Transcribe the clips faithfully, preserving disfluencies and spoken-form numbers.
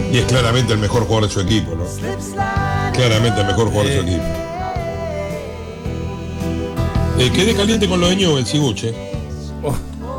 Y es claramente el mejor jugador de su equipo, ¿no? Claramente el mejor jugador de su equipo. Eh, quedé caliente con lo de Newell, Siguche. Oh.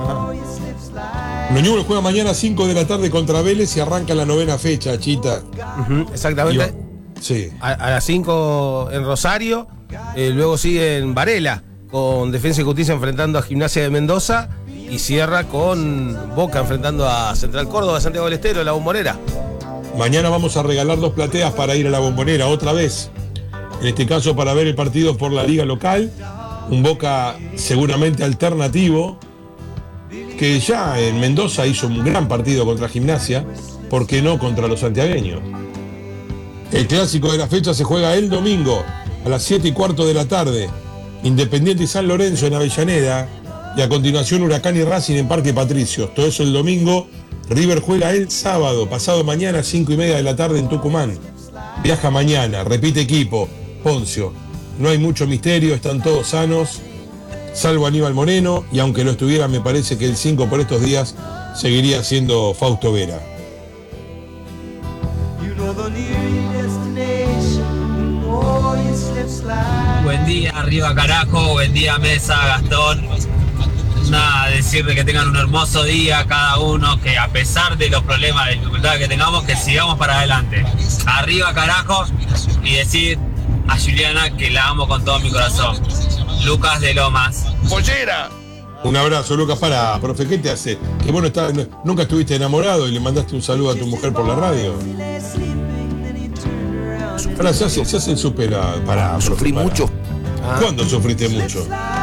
Lo Newell juega mañana a cinco de la tarde contra Vélez y arranca la novena fecha, Chita. Uh-huh, exactamente. Yo, sí. A, a las cinco en Rosario, eh, luego sigue en Varela, con Defensa y Justicia enfrentando a Gimnasia de Mendoza, y cierra con Boca enfrentando a Central Córdoba, Santiago del Estero, La Bombonera. Mañana vamos a regalar dos plateas para ir a La Bombonera otra vez. En este caso para ver el partido por la liga local. Un Boca seguramente alternativo, que ya en Mendoza hizo un gran partido contra Gimnasia, ¿por qué no contra los santiagueños? El clásico de la fecha se juega el domingo a las siete y cuarto de la tarde. Independiente y San Lorenzo en Avellaneda, y a continuación Huracán y Racing en Parque Patricios. Todo eso el domingo. River juega el sábado, pasado mañana, cinco y media de la tarde en Tucumán. Viaja mañana, repite equipo, Poncio. No hay mucho misterio, están todos sanos, salvo Aníbal Moreno, y aunque lo estuviera, me parece que el cinco por estos días seguiría siendo Fausto Vera. Buen día, arriba carajo, buen día mesa, Gastón. Nada, decirle que tengan un hermoso día cada uno, que a pesar de los problemas, de dificultades que tengamos, que sigamos para adelante. Arriba carajo, y decir a Juliana que la amo con todo mi corazón. Lucas de Lomas. ¡Pollera! Un abrazo, Lucas. Para, profe, ¿qué te hace? Que vos no estás, no, nunca estuviste enamorado y le mandaste un saludo a tu mujer por la radio. Ahora se hace, se hace el superado. Para, Sufrí para. mucho. ¿Cuándo sufriste mucho?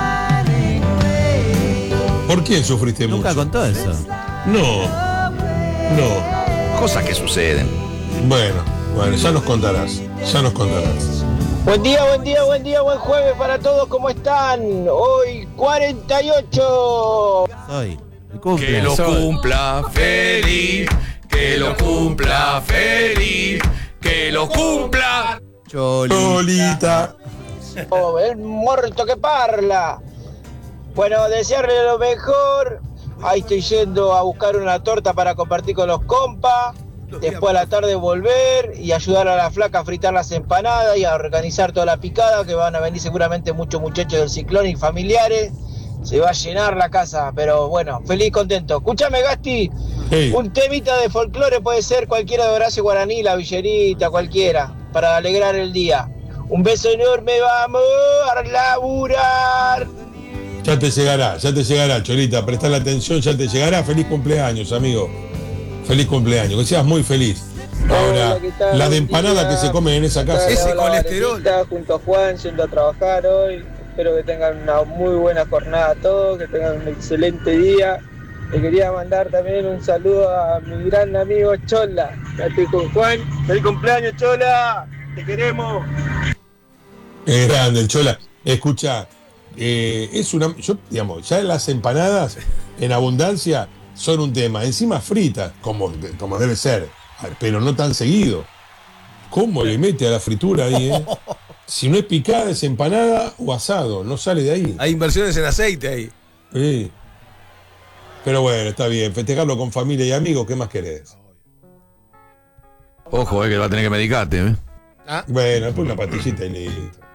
¿Por quién sufriste Nunca mucho? contó eso. No, no. Cosas que suceden. Bueno, bueno, ya nos contarás. Ya nos contarás. Buen día, buen día, buen día, buen jueves para todos, ¿cómo están? Hoy cuarenta y ocho. Soy. El cumple. Que lo cumpla feliz, que lo cumpla feliz, que lo cumpla. Cholita. Oh, el muerto que parla. Bueno, desearle lo mejor. Ahí estoy yendo a buscar una torta para compartir con los compas. Después a la tarde volver y ayudar a la flaca a fritar las empanadas y a organizar toda la picada, que van a venir seguramente muchos muchachos del Ciclón y familiares. Se va a llenar la casa, pero bueno, feliz y contento. Escúchame, Gasti, Hey. un temita de folclore puede ser cualquiera de Horacio Guaraní, La Villerita, cualquiera, para alegrar el día. Un beso enorme, vamos a laburar. Ya te llegará, ya te llegará, Cholita. Prestá la atención, ya te llegará. Feliz cumpleaños, amigo. Feliz cumpleaños, que seas muy feliz. Ahora, Hola, ¿qué tal? la de Buen empanada día. que se come en esa casa. Ese Hola, colesterol. Valentina, junto a Juan, yendo a trabajar hoy. Espero que tengan una muy buena jornada todos, que tengan un excelente día. Le quería mandar también un saludo a mi gran amigo Chola. Ya estoy con Juan. ¡Feliz cumpleaños, Chola! ¡Te queremos! Es grande, el Chola. Escucha, eh, es una. Yo, digamos, ya las empanadas en abundancia son un tema. Encima fritas, como, como debe ser, pero no tan seguido. ¿Cómo le mete a la fritura ahí, eh? Si no es picada, es empanada o asado, no sale de ahí. Hay inversiones en aceite ahí. Sí. Pero bueno, está bien, festejarlo con familia y amigos, ¿qué más querés? Ojo, eh, que va a tener que medicarte, ¿eh? Ah. Bueno, después una pastillita y listo.